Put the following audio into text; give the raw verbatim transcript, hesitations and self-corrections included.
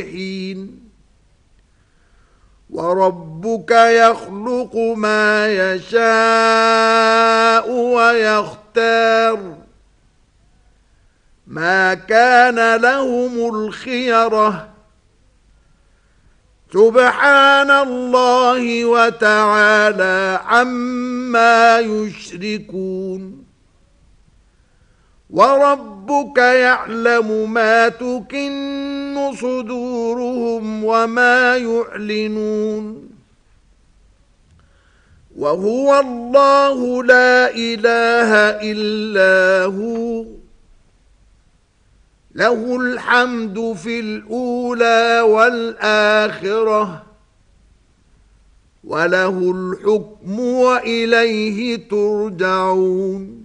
وربك يخلق ما يشاء ويختار ما كان لهم الخيرة سبحان الله وتعالى عما يشركون وربك يعلم ما تكن صدورهم وما يعلنون وهو الله لا إله إلا هو له الحمد في الأولى والآخرة وله الحكم وإليه ترجعون